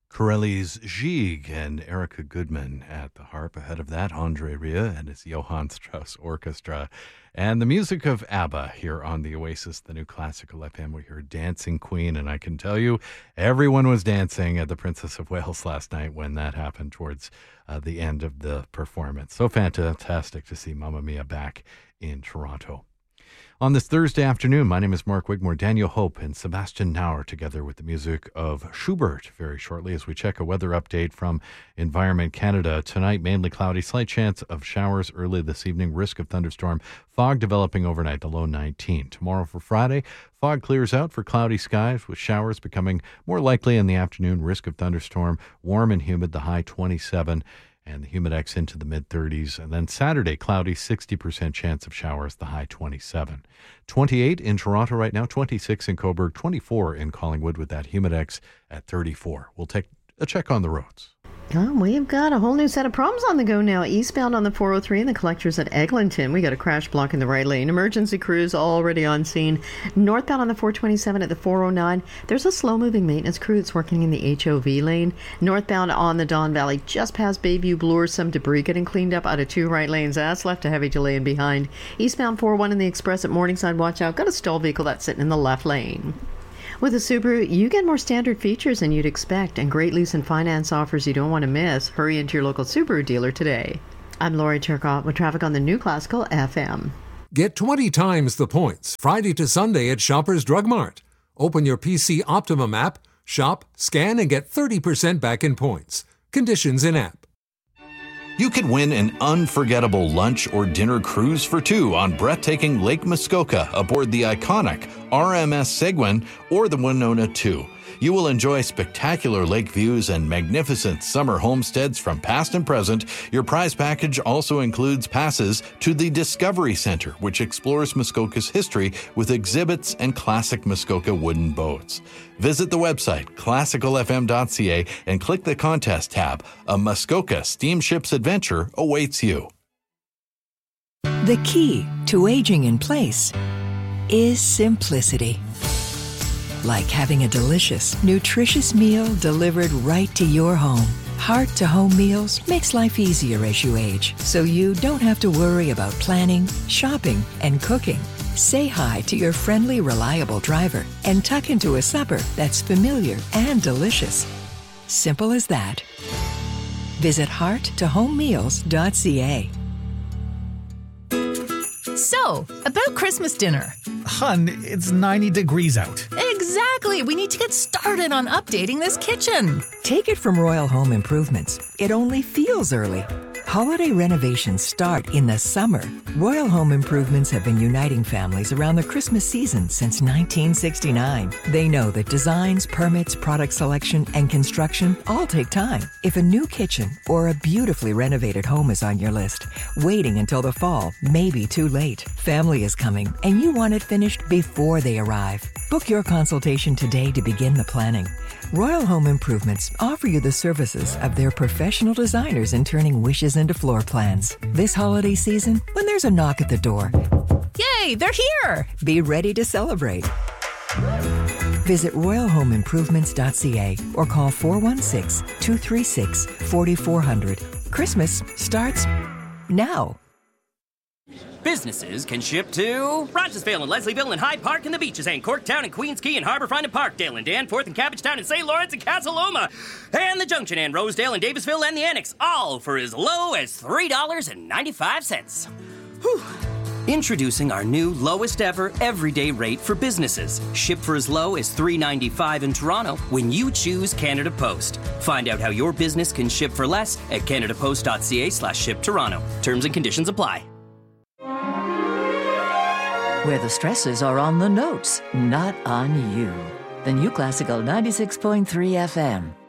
Corelli's Gigue and Erica Goodman at the harp. Ahead of that, Andre Rieu and his Johann Strauss Orchestra. And the music of ABBA here on the Oasis, the new classical FM. We hear Dancing Queen, and I can tell you everyone was dancing at the Princess of Wales last night when that happened towards the end of the performance. So fantastic to see Mamma Mia back in Toronto. On this Thursday afternoon, my name is Mark Wigmore. Daniel Hope and Sebastian Nauer together with the music of Schubert very shortly as we check a weather update from Environment Canada. Tonight, mainly cloudy, slight chance of showers early this evening, risk of thunderstorm, fog developing overnight, the low 19. Tomorrow for Friday, fog clears out for cloudy skies with showers becoming more likely in the afternoon, risk of thunderstorm, warm and humid, the high 27. And the humidex into the mid-30s. And then Saturday, cloudy, 60% chance of showers, the high 27. 28 in Toronto right now, 26 in Cobourg, 24 in Collingwood with that humidex at 34. We'll take a check on the roads. We've got a whole new set of problems on the go now. Eastbound on the 403 and the collectors at Eglinton. We got a crash block in the right lane. Emergency crews already on scene. Northbound on the 427 at the 409. There's a slow-moving maintenance crew that's working in the HOV lane. Northbound on the Don Valley, just past Bayview Bloor, some debris getting cleaned up out of two right lanes. That's left a heavy delay in behind. Eastbound 401 in the Express at Morningside, watch out. Got a stalled vehicle that's sitting in the left lane. With a Subaru, you get more standard features than you'd expect and great lease and finance offers you don't want to miss. Hurry into your local Subaru dealer today. I'm Lori Turcotte with traffic on the new Classical FM. Get 20 times the points Friday to Sunday at Shoppers Drug Mart. Open your PC Optimum app, shop, scan, and get 30% back in points. Conditions in app. You could win an unforgettable lunch or dinner cruise for two on breathtaking Lake Muskoka aboard the iconic RMS Seguin or the Winona 2. You will enjoy spectacular lake views and magnificent summer homesteads from past and present. Your prize package also includes passes to the Discovery Center, which explores Muskoka's history with exhibits and classic Muskoka wooden boats. Visit the website, classicalfm.ca, and click the contest tab. A Muskoka Steamship's adventure awaits you. The key to aging in place is simplicity. Like having a delicious, nutritious meal delivered right to your home. Heart-to-home meals makes life easier as you age, so you don't have to worry about planning, shopping, and cooking. Say hi to your friendly, reliable driver and tuck into a supper that's familiar and delicious. Simple as that. Visit hearttohomemeals.ca. So, about Christmas dinner. Hun, it's 90 degrees out. Exactly. We need to get started on updating this kitchen. Take it from Royal Home Improvements. It only feels early. Holiday renovations start in the summer. Royal Home Improvements have been uniting families around the Christmas season since 1969. They know that designs, permits, product selection, and construction all take time. If a new kitchen or a beautifully renovated home is on your list, waiting until the fall may be too late. Family is coming, and you want it finished before they arrive. Book your consultation today to begin the planning. Royal Home Improvements offer you the services of their professional designers in turning wishes into floor plans. This holiday season, when there's a knock at the door, Yay, they're here! Be ready to celebrate. Visit royalhomeimprovements.ca or call 416-236-4400. Christmas starts now. Businesses can ship to Rochesville and Leslieville and Hyde Park and the beaches and Corktown and Queens Quay and Harbourfront and Parkdale and Danforth and Cabbagetown and St. Lawrence and Casa Loma and the Junction and Rosedale and Davisville and the Annex, all for as low as $3.95. Whew. Introducing our new lowest ever everyday rate for businesses. Ship for as low as $3.95 in Toronto when you choose Canada Post. Find out how your business can ship for less at canadapost.ca/ship Toronto. Terms and conditions apply. Where the stresses are on the notes, not on you. The new Classical 96.3 FM.